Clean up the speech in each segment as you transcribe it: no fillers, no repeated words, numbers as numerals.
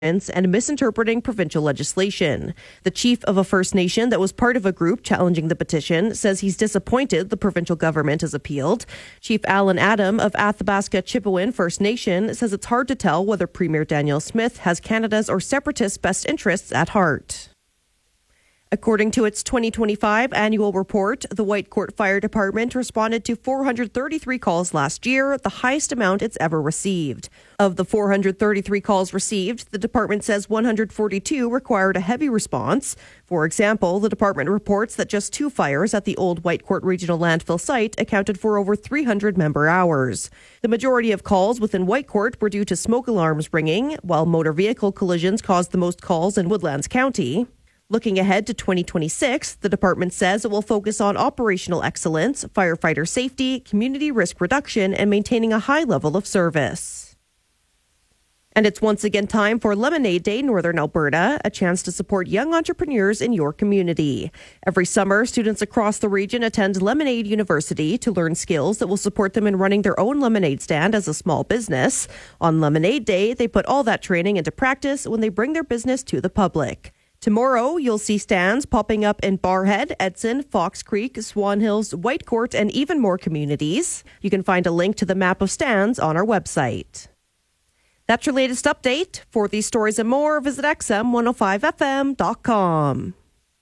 and misinterpreting provincial legislation. The chief of a First Nation that was part of a group challenging the petition says he's disappointed the provincial government has appealed. Chief Alan Adam of Athabasca Chipewyan First Nation says it's hard to tell whether Premier Danielle Smith has Canada's or separatist best interests at heart. According to its 2025 annual report, the Whitecourt Fire Department responded to 433 calls last year, the highest amount it's ever received. Of the 433 calls received, the department says 142 required a heavy response. For example, the department reports that just 2 fires at the old Whitecourt Regional Landfill site accounted for over 300 member hours. The majority of calls within Whitecourt were due to smoke alarms ringing, while motor vehicle collisions caused the most calls in Woodlands County. Looking ahead to 2026, the department says it will focus on operational excellence, firefighter safety, community risk reduction, and maintaining a high level of service. And it's once again time for Lemonade Day Northern Alberta, a chance to support young entrepreneurs in your community. Every summer, students across the region attend Lemonade University to learn skills that will support them in running their own lemonade stand as a small business. On Lemonade Day, they put all that training into practice when they bring their business to the public. Tomorrow, you'll see stands popping up in Barrhead, Edson, Fox Creek, Swan Hills, Whitecourt, and even more communities. You can find a link to the map of stands on our website. That's your latest update. For these stories and more, visit XM105FM.com.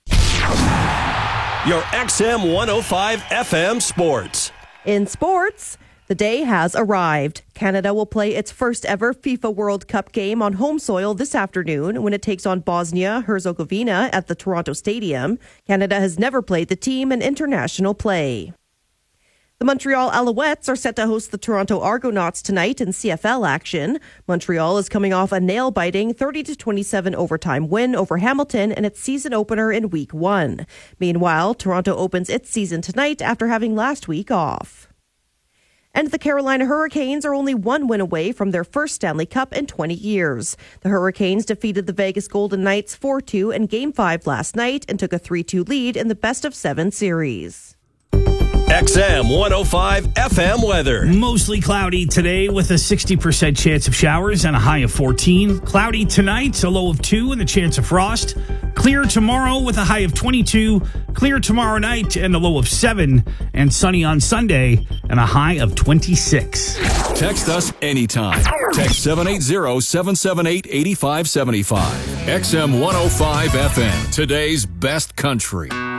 Your XM 105 FM Sports. In sports, the day has arrived. Canada will play its first ever FIFA World Cup game on home soil this afternoon when it takes on Bosnia-Herzegovina at the Toronto Stadium. Canada has never played the team in international play. The Montreal Alouettes are set to host the Toronto Argonauts tonight in CFL action. Montreal is coming off a nail-biting 30-27 overtime win over Hamilton in its season opener in Week 1. Meanwhile, Toronto opens its season tonight after having last week off. And the Carolina Hurricanes are only 1 win away from their first Stanley Cup in 20 years. The Hurricanes defeated the Vegas Golden Knights 4-2 in Game 5 last night and took a 3-2 lead in the best-of-7 series. XM 105 FM weather. Mostly cloudy today with a 60% chance of showers and a high of 14. Cloudy tonight, a low of 2 and the chance of frost. Clear tomorrow with a high of 22. Clear tomorrow night and a low of 7. And sunny on Sunday and a high of 26. Text us anytime. Text 780-778-8575. XM 105 FM, today's best country.